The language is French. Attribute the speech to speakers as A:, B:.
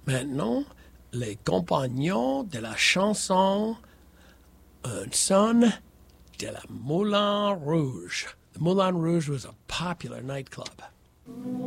A: Maintenant, les compagnons de la chanson Un son de la Moulin Rouge. The Moulin Rouge was a popular nightclub.